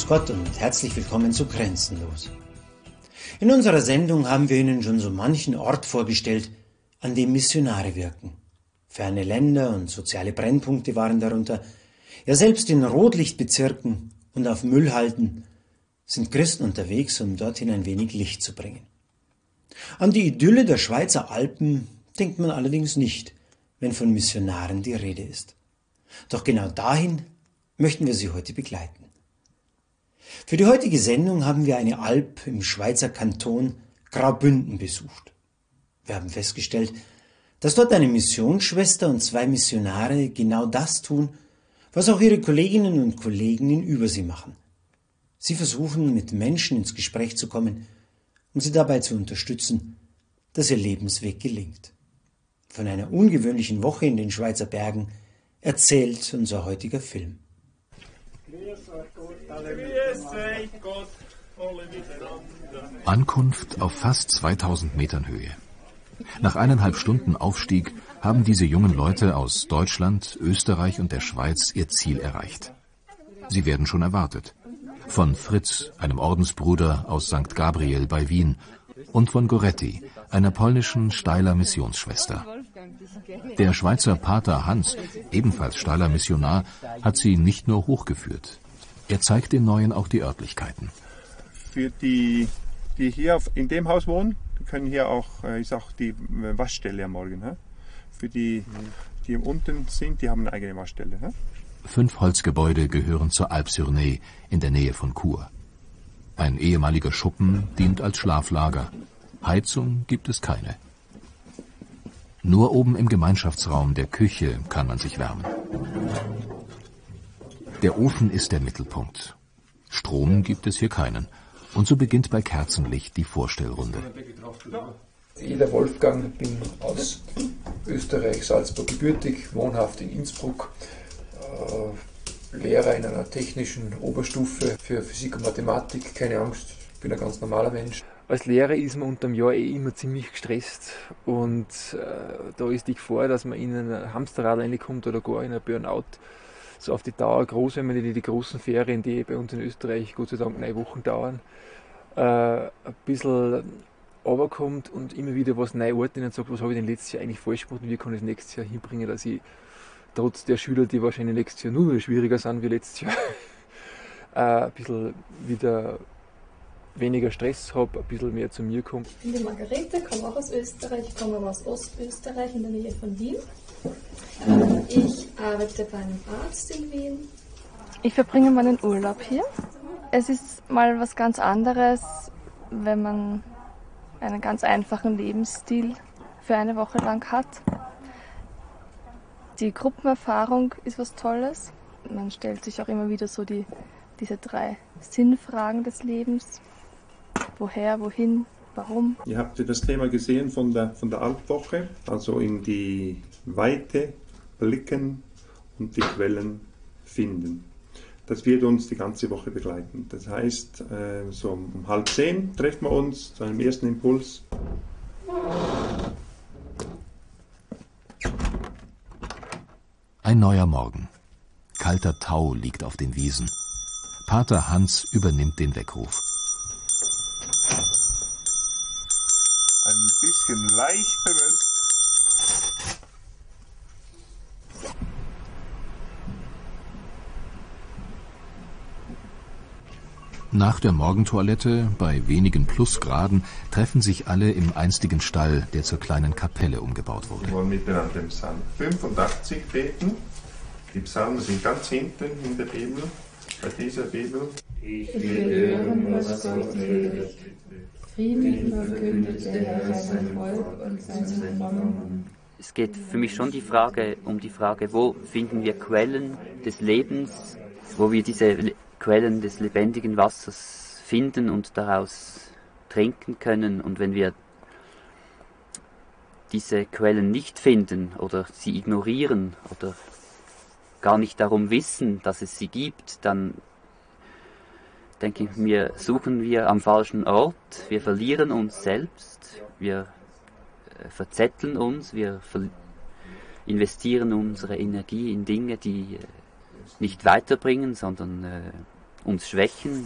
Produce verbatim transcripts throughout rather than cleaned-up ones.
Grüß Gott und herzlich willkommen zu Grenzenlos. In unserer Sendung haben wir Ihnen schon so manchen Ort vorgestellt, an dem Missionare wirken. Ferne Länder und soziale Brennpunkte waren darunter. Ja, selbst in Rotlichtbezirken und auf Müllhalden sind Christen unterwegs, um dorthin ein wenig Licht zu bringen. An die Idylle der Schweizer Alpen denkt man allerdings nicht, wenn von Missionaren die Rede ist. Doch genau dahin möchten wir Sie heute begleiten. Für die heutige Sendung haben wir eine Alp im Schweizer Kanton Graubünden besucht. Wir haben festgestellt, dass dort eine Missionsschwester und zwei Missionare genau das tun, was auch ihre Kolleginnen und Kollegen in Übersee machen. Sie versuchen, mit Menschen ins Gespräch zu kommen, um sie dabei zu unterstützen, dass ihr Lebensweg gelingt. Von einer ungewöhnlichen Woche in den Schweizer Bergen erzählt unser heutiger Film. Ankunft auf fast zweitausend Metern Höhe. Nach eineinhalb Stunden Aufstieg haben diese jungen Leute aus Deutschland, Österreich und der Schweiz ihr Ziel erreicht. Sie werden schon erwartet. Von Fritz, einem Ordensbruder aus Sankt Gabriel bei Wien, und von Goretti, einer polnischen Steiler Missionsschwester. Der Schweizer Pater Hans, ebenfalls Steiler Missionar, hat sie nicht nur hochgeführt. Er zeigt den Neuen auch die Örtlichkeiten. Für die, die hier auf, in dem Haus wohnen, können hier auch, ist auch die Waschstelle am Morgen. He? Für die, die unten sind, die haben eine eigene Waschstelle. He? Fünf Holzgebäude gehören zur Alpe sur Née in der Nähe von Chur. Ein ehemaliger Schuppen dient als Schlaflager. Heizung gibt es keine. Nur oben im Gemeinschaftsraum der Küche kann man sich wärmen. Der Ofen ist der Mittelpunkt. Strom gibt es hier keinen. Und so beginnt bei Kerzenlicht die Vorstellrunde. Ich, der Wolfgang, bin aus Österreich, Salzburg gebürtig, wohnhaft in Innsbruck, äh, Lehrer in einer technischen Oberstufe für Physik und Mathematik. Keine Angst, ich bin ein ganz normaler Mensch. Als Lehrer ist man unter dem Jahr eh immer ziemlich gestresst und äh, da ist die Gefahr, dass man in ein Hamsterrad reinkommt oder gar in ein Burnout, so auf die Dauer groß, wenn man die, die großen Ferien, die bei uns in Österreich Gott sei Dank neun Wochen dauern, äh, ein bisschen runterkommt und immer wieder was neu ordnet und sagt, was habe ich denn letztes Jahr eigentlich falsch gemacht und wie kann ich das nächstes Jahr hinbringen, dass ich trotz der Schüler, die wahrscheinlich nächstes Jahr nur schwieriger sind wie letztes Jahr, äh, ein bisschen wieder weniger Stress habe, ein bisschen mehr zu mir komme. Ich bin die Margarete, komme auch aus Österreich, ich komme aber aus Ostösterreich in der Nähe von Wien. Ich arbeite bei einem Arzt in Wien. Ich verbringe meinen Urlaub hier. Es ist mal was ganz anderes, wenn man einen ganz einfachen Lebensstil für eine Woche lang hat. Die Gruppenerfahrung ist was Tolles. Man stellt sich auch immer wieder so die, diese drei Sinnfragen des Lebens. Woher, wohin, warum? Ihr habt ja das Thema gesehen von der, von der Alpwoche, also in die Weite blicken und die Quellen finden. Das wird uns die ganze Woche begleiten. Das heißt, so um halb zehn treffen wir uns zu einem ersten Impuls. Ein neuer Morgen. Kalter Tau liegt auf den Wiesen. Pater Hans übernimmt den Weckruf. Ein bisschen leicht bewölkt. Nach der Morgentoilette, bei wenigen Plusgraden, treffen sich alle im einstigen Stall, der zur kleinen Kapelle umgebaut wurde. Wir wollen miteinander im Psalm fünfundachtzig beten. Die Psalmen sind ganz hinten in der Bibel, bei dieser Bibel. Ich will hören, was Gott redet. Frieden verkündet der Herr sein Volk und seinen Erbarmungen. Es geht für mich schon die Frage, um die Frage, wo finden wir Quellen des Lebens, wo wir diese Quellen des lebendigen Wassers finden und daraus trinken können. Und wenn wir diese Quellen nicht finden oder sie ignorieren oder gar nicht darum wissen, dass es sie gibt, dann denke ich mir, suchen wir am falschen Ort, wir verlieren uns selbst, wir äh, verzetteln uns, wir ver- investieren unsere Energie in Dinge, die äh, nicht weiterbringen, sondern äh, uns schwächen.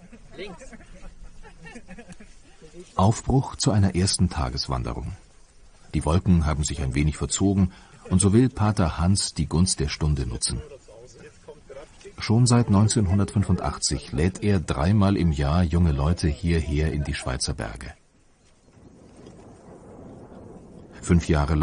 Aufbruch zu einer ersten Tageswanderung. Die Wolken haben sich ein wenig verzogen, und so will Pater Hans die Gunst der Stunde nutzen. Schon seit neunzehnhundertfünfundachtzig lädt er dreimal im Jahr junge Leute hierher in die Schweizer Berge. Fünf Jahre